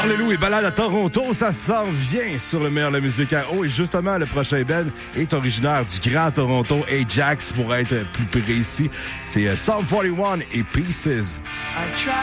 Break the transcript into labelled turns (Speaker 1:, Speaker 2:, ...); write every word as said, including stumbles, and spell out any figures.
Speaker 1: Lelou et balade à Toronto, ça s'en vient sur le meilleur de la musique à eau. Et justement, le prochain band est originaire du Grand Toronto, Ajax, pour être plus précis. C'est Psalm quarante et un et Pieces.